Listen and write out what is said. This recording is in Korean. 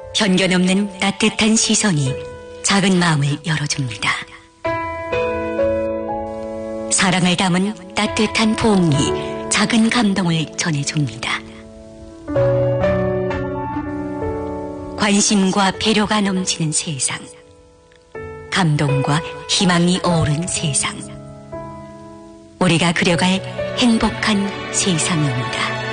편견 없는 따뜻한 시선이 작은 마음을 열어줍니다. 사랑을 담은 따뜻한 포옹이 작은 감동을 전해줍니다. 관심과 배려가 넘치는 세상, 감동과 희망이 어우른 세상, 우리가 그려갈 행복한 세상입니다.